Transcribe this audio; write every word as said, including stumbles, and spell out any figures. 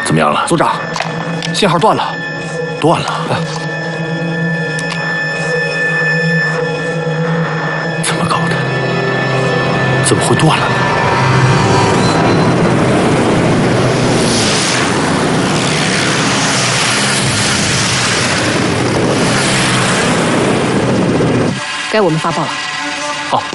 怎么样了？ 组长，信号断了。 断了？怎么搞的？怎么会断了呢？ 该我们发报了。 好。